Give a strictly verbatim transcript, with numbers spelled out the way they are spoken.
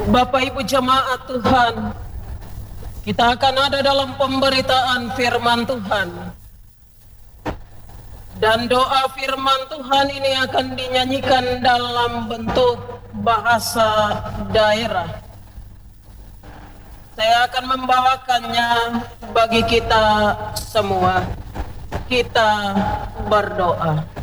Bapak Ibu jemaat Tuhan, kita akan ada dalam pemberitaan firman Tuhan. Dan doa firman Tuhan ini akan dinyanyikan dalam bentuk bahasa daerah. Saya akan membawakannya bagi kita semua. Kita berdoa.